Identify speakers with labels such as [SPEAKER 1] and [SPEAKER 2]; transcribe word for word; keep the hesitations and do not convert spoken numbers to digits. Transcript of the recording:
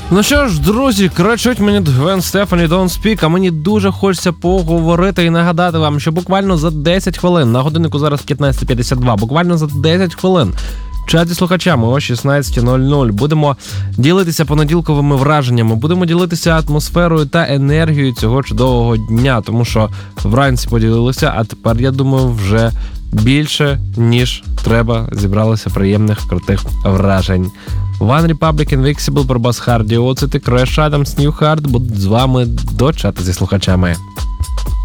[SPEAKER 1] Ну що ж, друзі, кричуть мені Гвен Стефані Don't Speak, а мені дуже хочеться поговорити і нагадати вам, що буквально за десять хвилин, на годиннику зараз п'ятнадцята п'ятдесят два, буквально за десять хвилин в чаті слухачами о шістнадцята нуль нуль будемо ділитися понеділковими враженнями, будемо ділитися атмосферою та енергією цього чудового дня, тому що вранці поділилися, а тепер, я думаю, вже більше, ніж треба, зібралося приємних, крутих вражень. One Republic, Invincible, про Бас Харді, Оцити, Crash Adams, New Heart будуть з вами до чату зі слухачами.